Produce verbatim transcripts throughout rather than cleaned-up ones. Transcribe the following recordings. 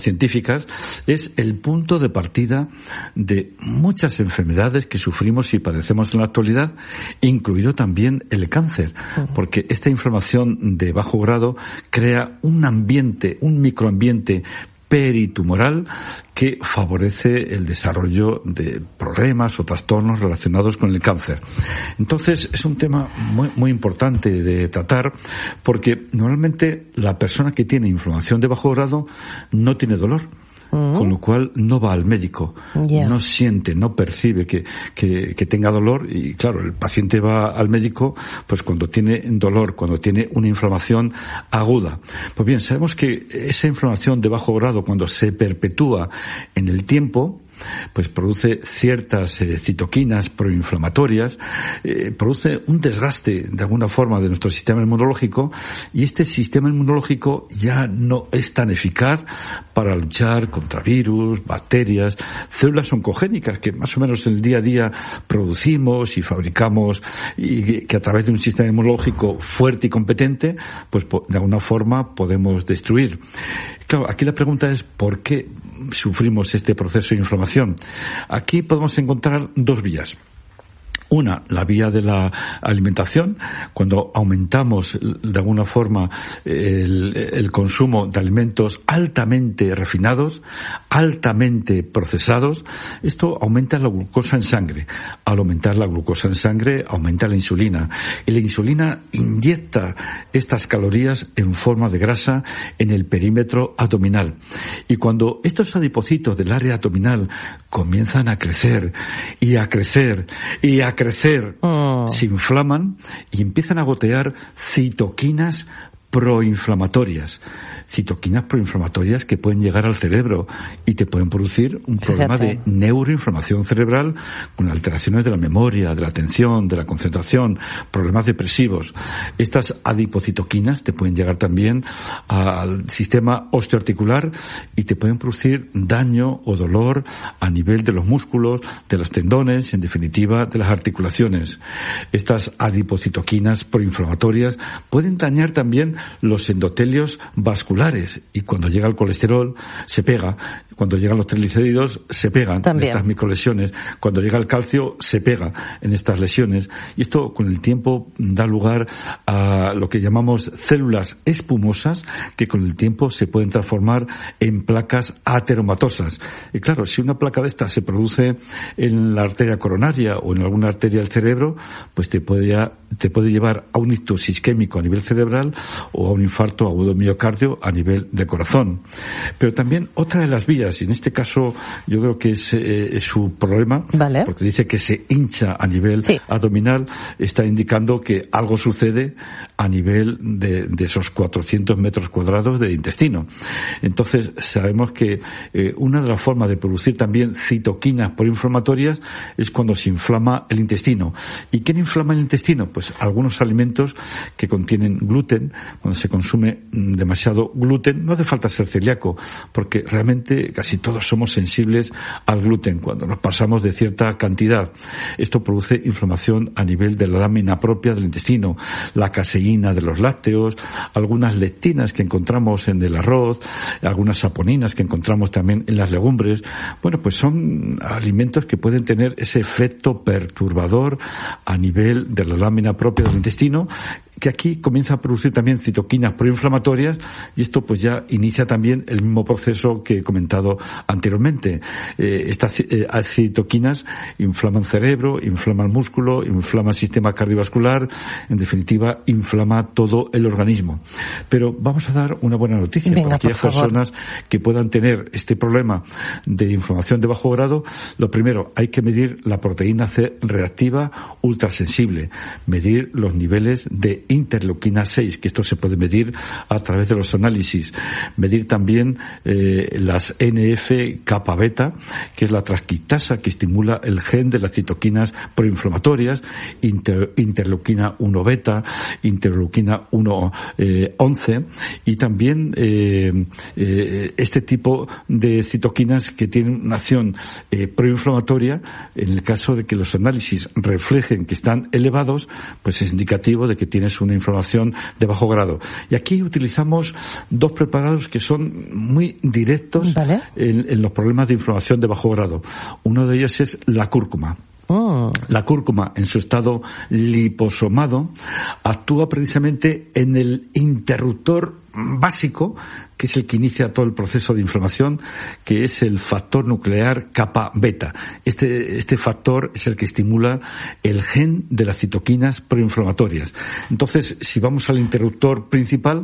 científicas, es el punto de partida de muchas enfermedades que sufrimos y padecemos en la actualidad, incluido también el cáncer, porque esta inflamación de bajo grado crea un ambiente, un microambiente peritumoral que favorece el desarrollo de problemas o trastornos relacionados con el cáncer. Entonces, es un tema muy, muy importante de tratar, porque normalmente la persona que tiene inflamación de bajo grado no tiene dolor. Uh-huh. Con lo cual no va al médico, yeah. no siente, no percibe que, que, que tenga dolor, y claro, el paciente va al médico pues cuando tiene dolor, cuando tiene una inflamación aguda. Pues bien, sabemos que esa inflamación de bajo grado, cuando se perpetúa en el tiempo, pues produce ciertas eh, citoquinas proinflamatorias, eh, produce un desgaste de alguna forma de nuestro sistema inmunológico, y este sistema inmunológico ya no es tan eficaz para luchar contra virus, bacterias, células oncogénicas que más o menos en el día a día producimos y fabricamos, y que a través de un sistema inmunológico fuerte y competente, pues de alguna forma podemos destruir. Claro, aquí la pregunta es ¿por qué sufrimos este proceso de inflamación? Aquí podemos encontrar dos vías. Una, la vía de la alimentación, cuando aumentamos de alguna forma el, el consumo de alimentos altamente refinados, altamente procesados, esto aumenta la glucosa en sangre. Al aumentar la glucosa en sangre, aumenta la insulina. Y la insulina inyecta estas calorías en forma de grasa en el perímetro abdominal. Y cuando estos adipocitos del área abdominal comienzan a crecer, y a crecer, y a crecer, crecer, mm. se inflaman y empiezan a gotear citoquinas proinflamatorias. Citoquinas proinflamatorias que pueden llegar al cerebro y te pueden producir un problema Fíjate. de neuroinflamación cerebral con alteraciones de la memoria, de la atención, de la concentración, problemas depresivos. Estas adipocitoquinas te pueden llegar también al sistema osteoarticular y te pueden producir daño o dolor a nivel de los músculos, de los tendones, en definitiva de las articulaciones. Estas adipocitoquinas proinflamatorias pueden dañar también los endotelios vasculares, y cuando llega el colesterol se pega, cuando llegan los triglicéridos se pegan También. en estas microlesiones, cuando llega el calcio se pega en estas lesiones, y esto con el tiempo da lugar a lo que llamamos células espumosas que con el tiempo se pueden transformar en placas ateromatosas. Y claro, si una placa de estas se produce en la arteria coronaria o en alguna arteria del cerebro, pues te puede, ya, te puede llevar a un ictus isquémico a nivel cerebral o a un infarto agudo miocardio a nivel de corazón. Pero también otra de las vías, y en este caso yo creo que es, eh, es su problema, vale. porque dice que se hincha a nivel sí. abdominal, está indicando que algo sucede a nivel de, de esos cuatrocientos metros cuadrados de intestino. Entonces sabemos que eh, una de las formas de producir también citoquinas proinflamatorias es cuando se inflama el intestino. ¿Y quién inflama el intestino? Pues algunos alimentos que contienen gluten. Cuando se consume demasiado gluten, no hace falta ser celíaco, porque realmente casi todos somos sensibles al gluten cuando nos pasamos de cierta cantidad. Esto produce inflamación a nivel de la lámina propia del intestino, la caseína de los lácteos, algunas lectinas que encontramos en el arroz, algunas saponinas que encontramos también en las legumbres. Bueno, pues son alimentos que pueden tener ese efecto perturbador a nivel de la lámina propia del intestino, que aquí comienza a producir también citoquinas proinflamatorias, y esto pues ya inicia también el mismo proceso que he comentado anteriormente. Eh, estas eh, citoquinas inflaman cerebro, inflaman músculo, inflaman el sistema cardiovascular, en definitiva inflama todo el organismo. Pero vamos a dar una buena noticia Venga, para aquellas personas que puedan tener este problema de inflamación de bajo grado. Lo primero, hay que medir la proteína C reactiva ultrasensible, medir los niveles de interleuquina seis, que esto se puede medir a través de los análisis. Medir también eh, las N F kappa beta, que es la transcriptasa que estimula el gen de las citoquinas proinflamatorias, inter, interleuquina uno beta, interleuquina uno once, y también eh, eh, este tipo de citoquinas que tienen una acción eh, proinflamatoria. En el caso de que los análisis reflejen que están elevados, pues es indicativo de que tienes es una inflamación de bajo grado. Y aquí utilizamos dos preparados que son muy directos ¿Vale? en, en los problemas de inflamación de bajo grado. Uno de ellos es la cúrcuma. Oh. La cúrcuma, en su estado liposomado, actúa precisamente en el interruptor básico, que es el que inicia todo el proceso de inflamación, que es el factor nuclear kappa beta. Este, este factor es el que estimula el gen de las citoquinas proinflamatorias. Entonces, si vamos al interruptor principal,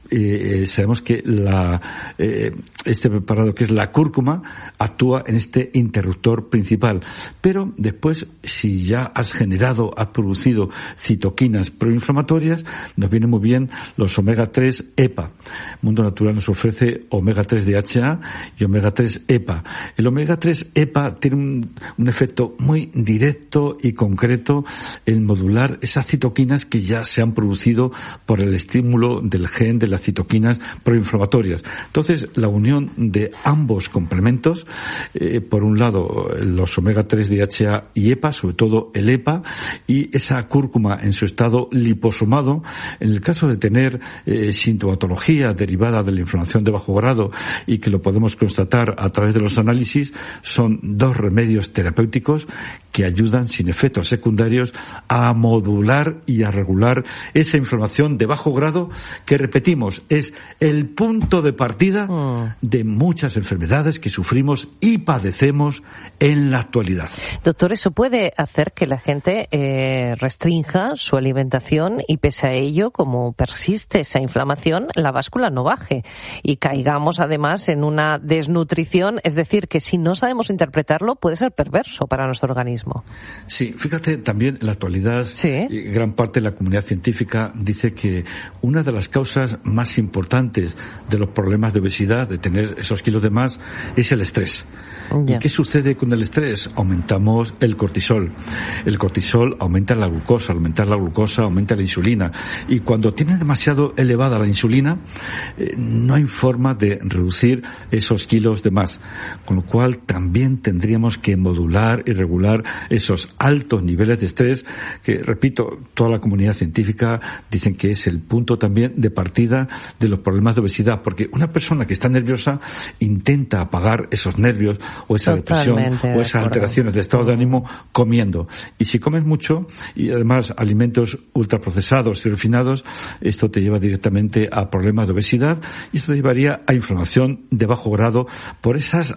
eh, sabemos que la, eh, este preparado, que es la cúrcuma, actúa en este interruptor principal. Pero después, si ya has generado, has producido citoquinas proinflamatorias, nos vienen muy bien los omega tres EPA. Mundo Natural nos ofrece omega tres D H A y omega tres EPA. El omega tres EPA tiene un, un efecto muy directo y concreto en modular esas citoquinas que ya se han producido por el estímulo del gen de las citoquinas proinflamatorias. Entonces, la unión de ambos complementos, eh, por un lado los omega tres D H A y EPA, sobre todo el EPA, y esa cúrcuma en su estado liposomado, en el caso de tener eh, sintomatología derivada de la inflamación de bajo grado y que lo podemos constatar a través de los análisis, son dos remedios terapéuticos que ayudan sin efectos secundarios a modular y a regular esa inflamación de bajo grado que, repetimos, es el punto de partida mm. de muchas enfermedades que sufrimos y padecemos en la actualidad. Doctor, ¿eso puede hacer que la gente eh, restrinja su alimentación y, pese a ello, como persiste esa inflamación, la báscula no baje y caigamos además en una desnutrición? Es decir, que si no sabemos interpretarlo puede ser perverso para nuestro organismo. Sí, fíjate, también en la actualidad ¿Sí? gran parte de la comunidad científica dice que una de las causas más importantes de los problemas de obesidad, de tener esos kilos de más, es el estrés. Ya. ¿Y qué sucede con el estrés? Aumentamos el cortisol. El cortisol aumenta la glucosa, al aumentar la glucosa aumenta la insulina, y cuando tienes demasiado elevada la insulina, eh, no hay forma de reducir esos kilos de más, con lo cual también tendríamos que modular y regular esos altos niveles de estrés que, repito, toda la comunidad científica dicen que es el punto también de partida de los problemas de obesidad, porque una persona que está nerviosa intenta apagar esos nervios o esa Totalmente depresión o esas alteraciones de estado de ánimo comiendo, y si comes mucho y además alimentos ultraprocesados y refinados, esto te lleva directamente a problemas de obesidad y esto te llevaría a inflamación de bajo grado por esas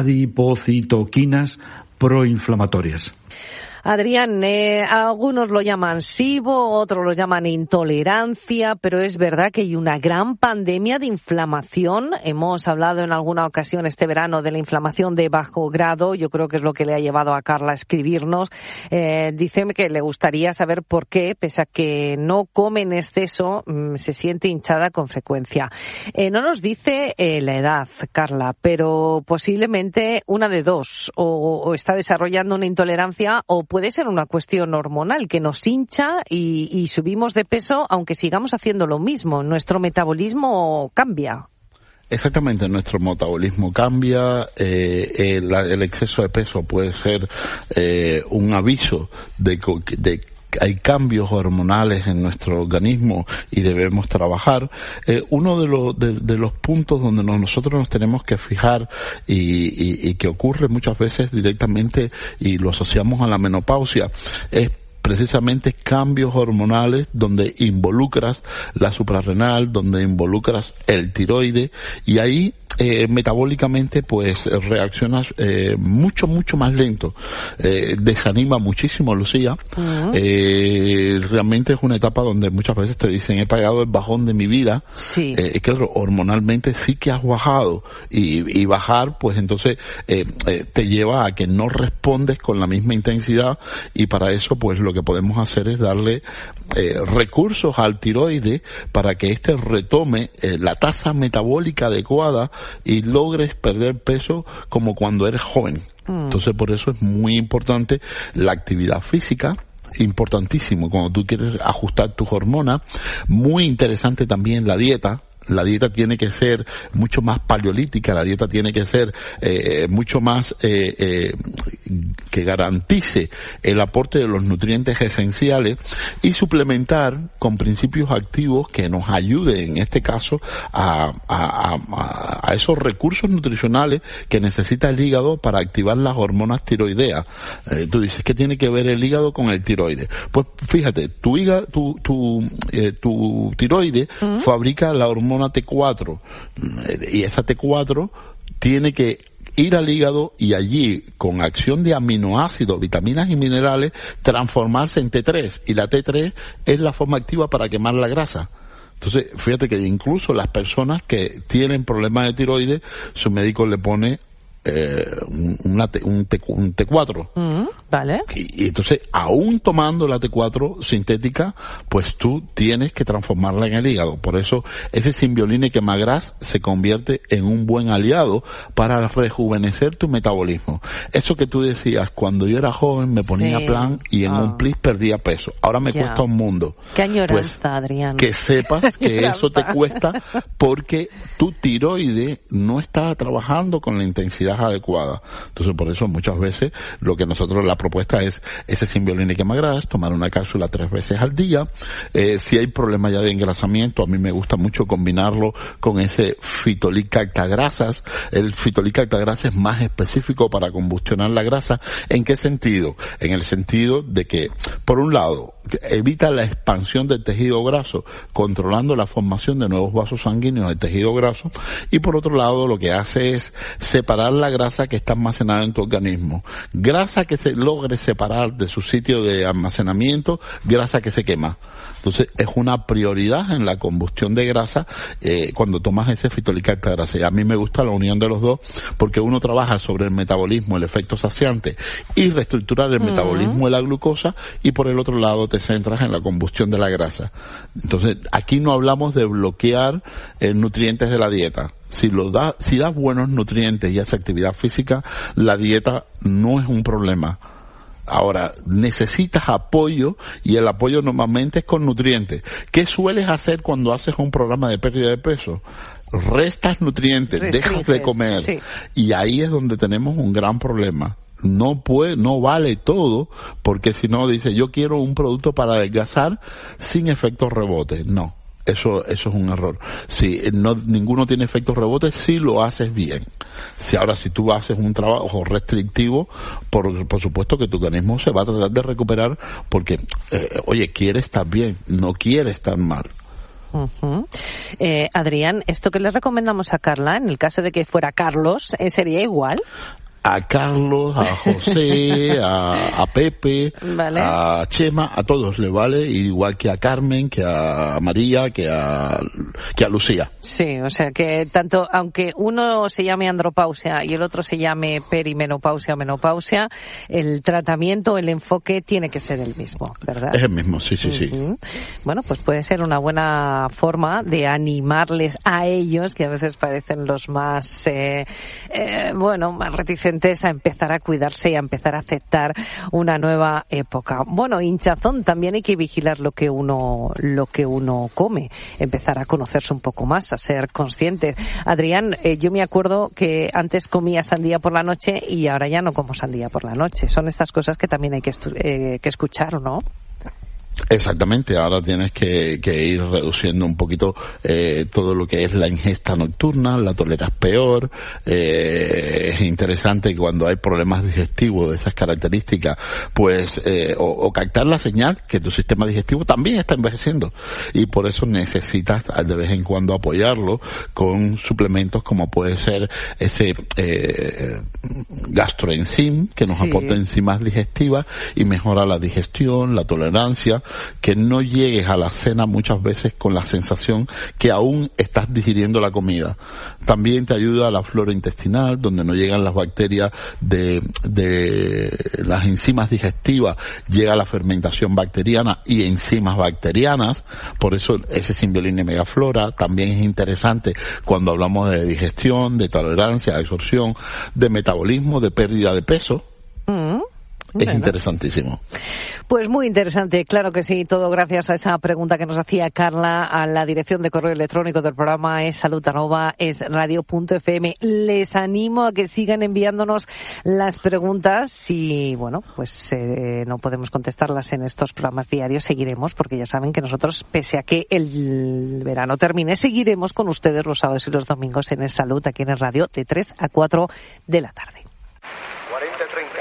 adipocitoquinas proinflamatorias. Adrián, eh, algunos lo llaman SIBO, otros lo llaman intolerancia, pero es verdad que hay una gran pandemia de inflamación. Hemos hablado en alguna ocasión este verano de la inflamación de bajo grado. Yo creo que es lo que le ha llevado a Carla a escribirnos. Eh, dice que le gustaría saber por qué, pese a que no come en exceso, mmm, se siente hinchada con frecuencia. Eh, no nos dice eh, la edad, Carla, pero posiblemente una de dos, o, o está desarrollando una intolerancia, o puede ser una cuestión hormonal que nos hincha y, y subimos de peso aunque sigamos haciendo lo mismo. Nuestro metabolismo cambia. Exactamente, nuestro metabolismo cambia, eh, el, el exceso de peso puede ser eh, un aviso de, de hay cambios hormonales en nuestro organismo y debemos trabajar. Eh, uno de los de, de los puntos donde nos, nosotros nos tenemos que fijar y, y, y que ocurre muchas veces directamente y lo asociamos a la menopausia es precisamente cambios hormonales donde involucras la suprarrenal, donde involucras el tiroide, y ahí eh, metabólicamente pues reaccionas eh, mucho mucho más lento, eh, desanima muchísimo, Lucía. Uh-huh. eh, realmente es una etapa donde muchas veces te dicen he pagado el bajón de mi vida. Sí. Eh, claro, hormonalmente sí que has bajado y, y bajar pues entonces eh, eh, te lleva a que no respondes con la misma intensidad, y para eso pues lo que podemos hacer es darle eh, recursos al tiroide para que éste retome eh, la tasa metabólica adecuada y logres perder peso como cuando eres joven. Mm. Entonces por eso es muy importante la actividad física, importantísimo cuando tú quieres ajustar tus hormonas, muy interesante también la dieta. La dieta tiene que ser mucho más paleolítica, la dieta tiene que ser eh, mucho más eh, eh, que garantice el aporte de los nutrientes esenciales y suplementar con principios activos que nos ayuden, en este caso, a, a, a, a esos recursos nutricionales que necesita el hígado para activar las hormonas tiroideas. Eh, tú dices, ¿qué tiene que ver el hígado con el tiroides? Pues fíjate, tu hígado, tu, tu, eh, tu tiroides ¿Mm? fabrica la hormona T cuatro y esa T cuatro tiene que ir al hígado y allí, con acción de aminoácidos, vitaminas y minerales, transformarse en T tres, y la T tres es la forma activa para quemar la grasa. Entonces, fíjate que incluso las personas que tienen problemas de tiroides, su médico le pone eh, una T, un, T, un T cuatro. Mm, vale. Y, y entonces, aún tomando la T cuatro sintética, pues tú tienes que transformarla en el hígado. Por eso, ese Symbioline Quemagras se convierte en un buen aliado para rejuvenecer tu metabolismo. Eso que tú decías, cuando yo era joven me ponía sí. plan y en oh. un plis perdía peso. Ahora me ya. cuesta un mundo. Qué añoranza, pues, Adrián. Que sepas que eso te cuesta porque tu tiroide no está trabajando con la intensidad adecuada. Entonces, por eso muchas veces lo que nosotros, la propuesta es ese Symbioline Quemagras, tomar una cápsula tres veces al día. Eh, si hay problema ya de engrasamiento, a mí me gusta mucho combinarlo con ese fitolicactagrasas. El fitolicactagrasas es más específico para combustionar la grasa. ¿En qué sentido? En el sentido de que, por un lado, evita la expansión del tejido graso, controlando la formación de nuevos vasos sanguíneos del tejido graso, y por otro lado lo que hace es separar la grasa que está almacenada en tu organismo. Grasa que se logre separar de su sitio de almacenamiento, grasa que se quema. Entonces es una prioridad en la combustión de grasa eh, cuando tomas ese fitolicactagrasa. Y a mí me gusta la unión de los dos porque uno trabaja sobre el metabolismo, el efecto saciante y reestructurar el uh-huh. metabolismo de la glucosa, y por el otro lado te centras en la combustión de la grasa. Entonces aquí no hablamos de bloquear eh, nutrientes de la dieta. Si lo da, si das buenos nutrientes y haces actividad física, la dieta no es un problema. Ahora, necesitas apoyo, y el apoyo normalmente es con nutrientes. ¿Qué sueles hacer cuando haces un programa de pérdida de peso? Restas nutrientes, Restringes, dejas de comer. Sí. Y ahí es donde tenemos un gran problema. No puede, no vale todo, porque si no dice, yo quiero un producto para adelgazar sin efectos rebotes. No. Eso, eso es un error. Si no, ninguno tiene efectos rebotes, si lo haces bien. Si ahora, si tú haces un trabajo restrictivo, por, por supuesto que tu organismo se va a tratar de recuperar porque, eh, oye, quiere estar bien, no quiere estar mal. Uh-huh. Eh, Adrián, ¿esto que le recomendamos a Carla, en el caso de que fuera Carlos, eh, sería igual? A Carlos, a José, a, a Pepe, vale. a Chema, a todos le vale, igual que a Carmen, que a María, que a, que a Lucía. Sí, o sea que tanto, aunque uno se llame andropausia y el otro se llame perimenopausia o menopausia, el tratamiento, el enfoque tiene que ser el mismo, ¿verdad? Es el mismo, sí, sí, sí. Uh-huh. Bueno, pues puede ser una buena forma de animarles a ellos, que a veces parecen los más, eh, eh, bueno, más reticentes a empezar a cuidarse y a empezar a aceptar una nueva época. Bueno, hinchazón, también hay que vigilar lo que uno lo que uno come, empezar a conocerse un poco más, a ser conscientes. Adrián, eh, yo me acuerdo que antes comía sandía por la noche y ahora ya no como sandía por la noche. Son estas cosas que también hay que, estu- eh, que escuchar, ¿no? Exactamente, ahora tienes que, que ir reduciendo un poquito eh, todo lo que es la ingesta nocturna, la toleras peor. Eh, es interesante que cuando hay problemas digestivos de esas características, pues, eh, o, o captar la señal que tu sistema digestivo también está envejeciendo, y por eso necesitas de vez en cuando apoyarlo con suplementos como puede ser ese eh, gastroenzim, que nos sí. aporta enzimas digestivas y mejora la digestión, la tolerancia, que no llegues a la cena muchas veces con la sensación que aún estás digiriendo la comida. También te ayuda a la flora intestinal, donde no llegan las bacterias de, de las enzimas digestivas, llega la fermentación bacteriana y enzimas bacterianas. Por eso ese Symbioline Megaflora también es interesante cuando hablamos de digestión, de tolerancia, de absorción, de metabolismo, de pérdida de peso. Mm. Es bueno. Interesantísimo. Pues muy interesante, claro que sí, todo gracias a esa pregunta que nos hacía Carla. A la dirección de correo electrónico del programa es salud arroba es radio punto f m. Les animo a que sigan enviándonos las preguntas y, bueno, pues eh, no podemos contestarlas en estos programas diarios, seguiremos, porque ya saben que nosotros, pese a que el verano termine, seguiremos con ustedes los sábados y los domingos en Es Salud, aquí en el radio, de tres a cuatro de la tarde. cuarenta treinta.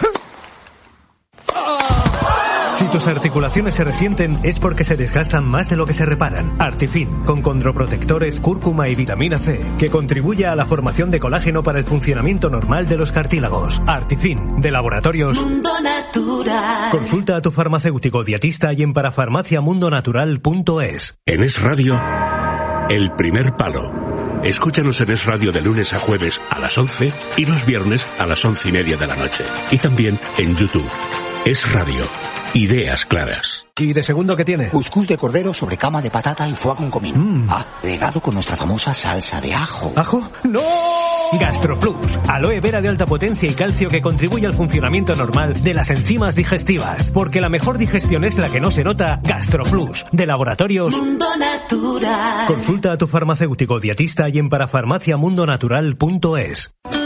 Si tus articulaciones se resienten es porque se desgastan más de lo que se reparan. Artifin, con condroprotectores, cúrcuma y vitamina C, que contribuye a la formación de colágeno para el funcionamiento normal de los cartílagos. Artifin, de Laboratorios Mundo Natural. Consulta a tu farmacéutico dietista y en parafarmacia mundo natural punto es. En Es Radio, El Primer Palo. Escúchanos en Es Radio de lunes a jueves a las once y los viernes a las once y media de la noche. Y también en YouTube. Es Radio. Ideas claras. ¿Y de segundo qué tiene? Cuscús de cordero sobre cama de patata y foie con comino. Mm. Agregado con nuestra famosa salsa de ajo. ¿Ajo? ¡No! GastroPlus. Aloe vera de alta potencia y calcio que contribuye al funcionamiento normal de las enzimas digestivas. Porque la mejor digestión es la que no se nota. GastroPlus. De Laboratorios Mundo Natural. Consulta a tu farmacéutico dietista y en parafarmacia mundo natural punto es.